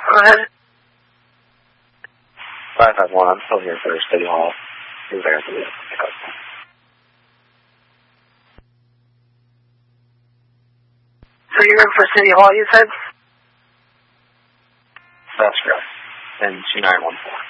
Go ahead. 551, I'm still here for City Hall. You're there for the pickup. So you're in for City Hall, you said? That's correct. And 2914.